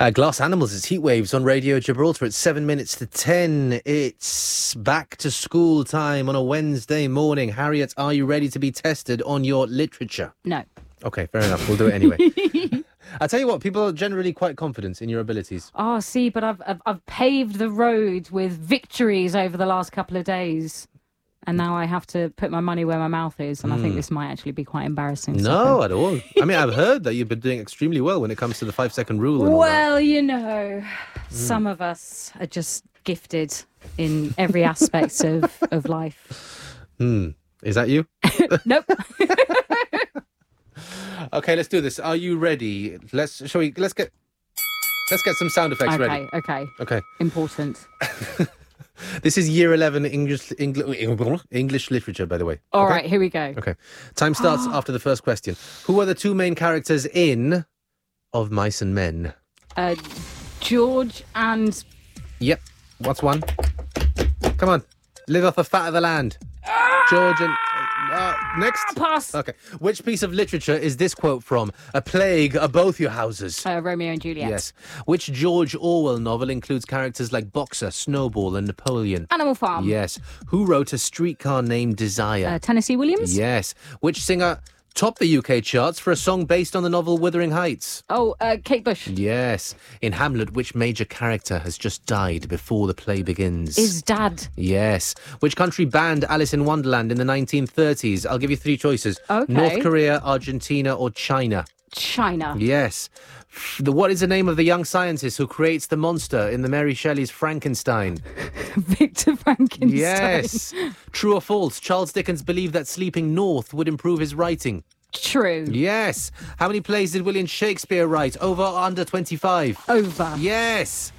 Glass Animals, it's Heat Waves on Radio Gibraltar. It's 7 minutes to 10. It's back to school time on a Wednesday morning. Harriet, are you ready to be tested on your literature? No. Okay, fair enough. We'll do it anyway. I tell you what, people are generally quite confident in your abilities. Oh, see, but I've paved the road with victories over the last couple of days. And now I have to put my money where my mouth is. And I think this might actually be quite embarrassing. No, at all. I mean, I've heard that you've been doing extremely well when it comes to the 5-second rule and all that. Well, you know, some of us are just gifted in every aspect of life. Is that you? Nope. Okay, let's do this. Are you ready? Let's get some sound effects ready. Okay. Important. This is Year 11 English literature, by the way. All right, here we go. Okay. Time starts after the first question. Who are the two main characters in Of Mice and Men? George and... Yep. What's one? Come on. Live off the fat of the land. George and... next. Pass. Okay. Which piece of literature is this quote from? A plague are both your houses. Romeo and Juliet. Yes. Which George Orwell novel includes characters like Boxer, Snowball and Napoleon? Animal Farm. Yes. Who wrote A Streetcar Named Desire? Tennessee Williams. Yes. Which singer topped the UK charts for a song based on the novel Wuthering Heights? Oh, Kate Bush. Yes. In Hamlet, which major character has just died before the play begins? His dad. Yes. Which country banned Alice in Wonderland in the 1930s? I'll give you three choices. Okay. North Korea, Argentina or China? China. Yes. What is the name of the young scientist who creates the monster in the Mary Shelley's Frankenstein? Victor Frankenstein. Yes. True or false? Charles Dickens believed that sleeping north would improve his writing. True. Yes. How many plays did William Shakespeare write? Over or under 25? Over. Yes.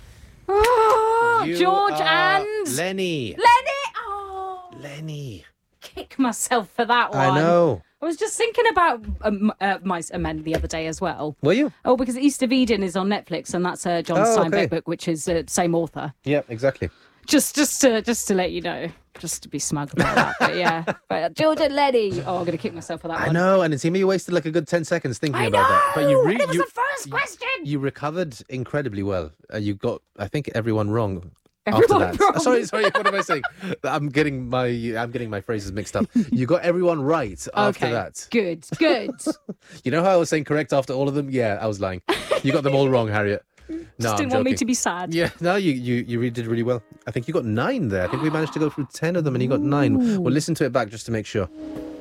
Oh, George and... Lenny. Oh. Lenny. Kick myself for that one. I know. I was just thinking about Mice and Men the other day as well. Were you? Oh, because East of Eden is on Netflix, and that's a John Steinbeck book, which is the same author. Yeah, exactly. Just to let you know, just to be smug about that. But yeah, but George and Lenny. Oh, I'm gonna kick myself for that one. I know, and it seemed you wasted like a good 10 seconds thinking I about know, that. But it was the first question. You recovered incredibly well. You got, I think, everyone wrong. Everyone after that. wrong. Sorry. What am I saying? I'm getting my phrases mixed up. You got everyone right after that. Good. You know how I was saying correct after all of them? Yeah, I was lying. You got them all wrong, Harriet. No, Just didn't want me to be sad. Yeah, no, you really did really well. I think you got 9 there. I think we managed to go through 10 of them and you got 9. We'll listen to it back just to make sure.